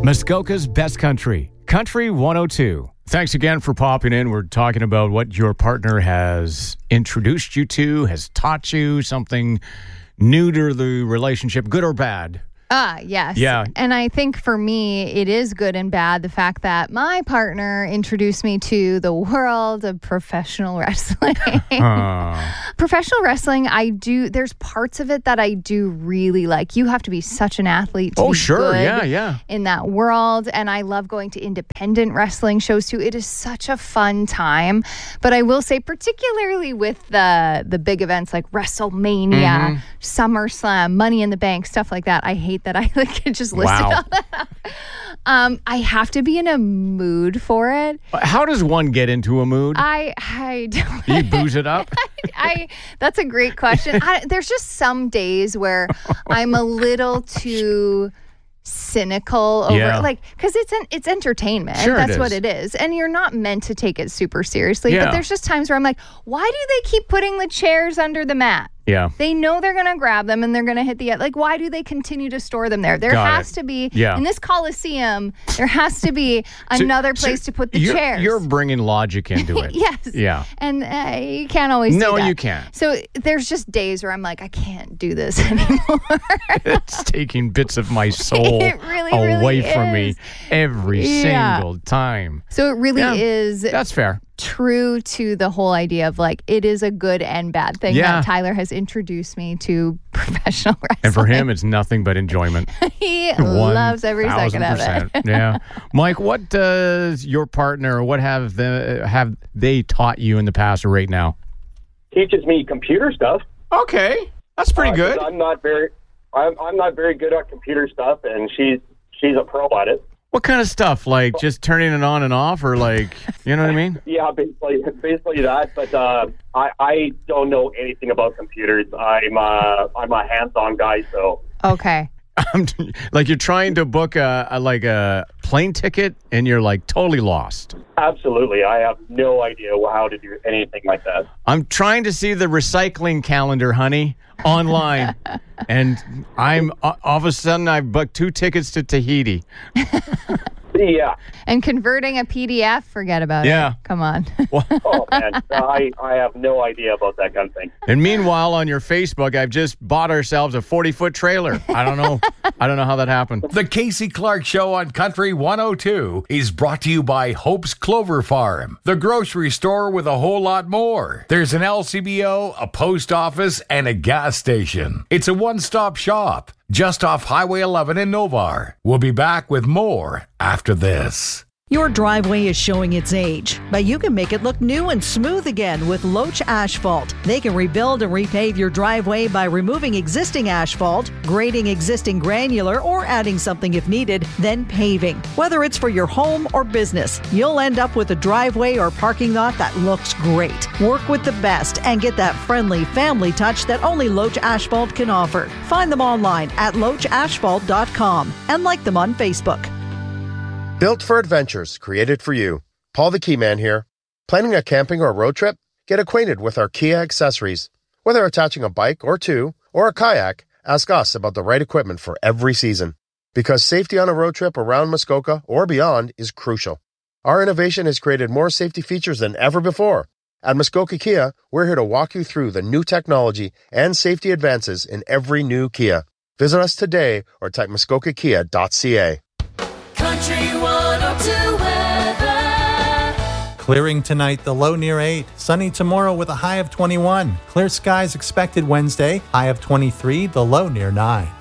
Muskoka's Best Country, Country 102. Thanks again for popping in. We're talking about what your partner has introduced you to, has taught you something new to the relationship, good or bad. Yes. Yeah. And I think for me, it is good and bad. The fact that my partner introduced me to the world of professional wrestling. Professional wrestling, there's parts of it that I do really like. You have to be such an athlete to be good in that world. And I love going to independent wrestling shows too. It is such a fun time. But I will say, particularly with the big events like WrestleMania, SummerSlam, Money in the Bank, stuff like that, I hate that I just listed all that. I have to be in a mood for it. How does one get into a mood? I don't. You booze it up? That's a great question. There's just some days where I'm a little too cynical over because it's entertainment. Sure, that's what it is, and you're not meant to take it super seriously. But there's just times where I'm like, why do they keep putting the chairs under the mat? Yeah. They know they're going to grab them and they're going to hit the... Like, why do they continue to store them there? There has to be... In this Coliseum, there has to be another place to put the chairs. You're bringing logic into it. Yes. Yeah. And you can't always do that. No, you can't. So there's just days where I'm like, I can't do this anymore. It's taking bits of my soul really from me every single time. So it really is... That's fair. True to the whole idea of like it is a good and bad thing that Tyler has introduced me to professional wrestling. And for him, it's nothing but enjoyment. He loves every second of it. Yeah. Mike, what does your partner, what have they taught you in the past or right now? Teaches me computer stuff. Okay. That's pretty good. I'm not very good at computer stuff, and she's a pro at it. What kind of stuff? Like just turning it on and off, or like, you know what I mean? Yeah, basically that. But I don't know anything about computers. I'm a hands-on guy, so. Okay. Like you're trying to book a plane ticket, and you're like totally lost. Absolutely, I have no idea how to do anything like that. I'm trying to see the recycling calendar, honey, online, and I'm all of a sudden I've booked 2 tickets to Tahiti. Yeah. And converting a PDF, forget about it. Come on. Oh, man. I have no idea about that kind of thing. And meanwhile, on your Facebook, I've just bought ourselves a 40-foot trailer. I don't know how that happened. The Casey Clark Show on Country 102 is brought to you by Hope's Clover Farm, the grocery store with a whole lot more. There's an LCBO, a post office, and a gas station. It's a one-stop shop just off Highway 11 in Novar. We'll be back with more after this. Your driveway is showing its age, but you can make it look new and smooth again with Loach Asphalt. They can rebuild and repave your driveway by removing existing asphalt, grading existing granular, or adding something if needed, then paving. Whether it's for your home or business, you'll end up with a driveway or parking lot that looks great. Work with the best and get that friendly family touch that only Loach Asphalt can offer. Find them online at loachasphalt.com and like them on Facebook. Built for adventures, created for you. Paul the Keyman here. Planning a camping or road trip? Get acquainted with our Kia accessories. Whether attaching a bike or two, or a kayak, ask us about the right equipment for every season. Because safety on a road trip around Muskoka or beyond is crucial. Our innovation has created more safety features than ever before. At Muskoka Kia, we're here to walk you through the new technology and safety advances in every new Kia. Visit us today or type muskokakia.ca. Country 102 weather. Clearing tonight, the low near 8. Sunny tomorrow with a high of 21. Clear skies expected Wednesday, high of 23, the low near 9.